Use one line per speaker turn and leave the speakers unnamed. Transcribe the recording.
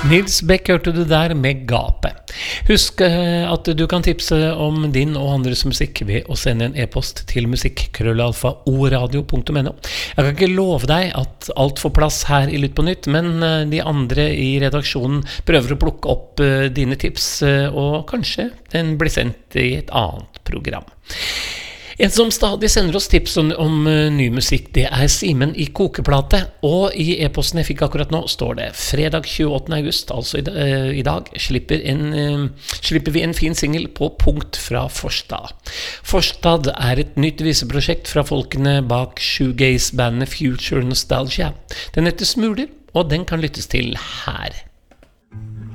Nils Beck hørte du der med Gapet. Husk at du kan tipse om din og andres musikk ved å sende en e-post til musikk@oradio.no. Jeg kan ikke love deg at alt får plass her i Lytt på Nytt, men de andre i redaksjonen prøver å plukke opp dine tips, og kanskje den blir sendt i et annet program. En som stadig sender oss tips om ny musikk, det Simen i Kokeplate, og i e-posten jeg fikk akkurat nå står det fredag 28. august, altså i dag, slipper vi en fin single på Punkt fra Forstad. Forstad et nytt viseprosjekt fra folkene bak shoegaze-bandet Future Nostalgia. Den heter Smuler, og den kan lyttes til her.